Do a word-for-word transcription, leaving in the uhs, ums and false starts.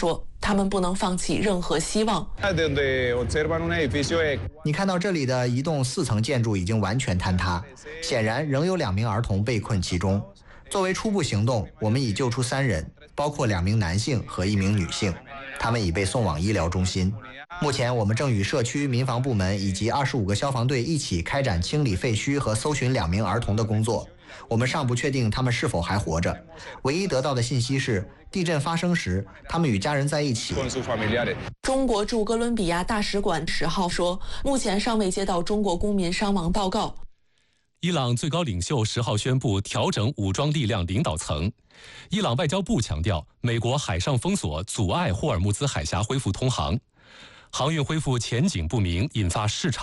说，他们不能放弃任何希望。 你看到这里的一栋四层建筑已经完全坍塌，显然仍有两名儿童被困其中。作为初步行动，我们已救出三人，包括两名男性和一名女性，他们已被送往医疗中心。目前，我们正与社区民防部门以及二十五个消防队一起开展清理废墟和搜寻两名儿童的工作。我们尚不确定他们是否还活着，唯一得到的信息是，地震发生时，他们与家人在一起。 中国驻哥伦比亚大使馆十号说，目前尚未接到中国公民伤亡报告。 伊朗最高领袖十号宣布调整武装力量领导层。伊朗外交部强调，美国海上封锁阻碍霍尔木兹海峡恢复通航，航运恢复前景不明，引发市场